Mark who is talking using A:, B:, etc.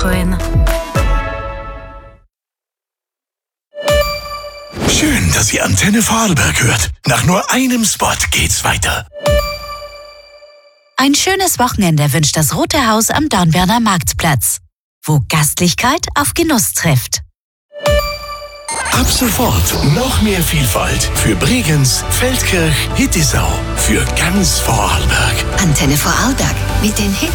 A: holen.
B: Schön, dass ihr Antenne Vorarlberg hört. Nach nur einem Spot geht's weiter.
A: Ein schönes Wochenende wünscht das Rote Haus am Dornbirner Marktplatz, wo Gastlichkeit auf Genuss trifft.
B: Ab sofort noch mehr Vielfalt für Bregenz, Feldkirch, Hittisau, für ganz Vorarlberg.
C: Antenne Vorarlberg mit den Hits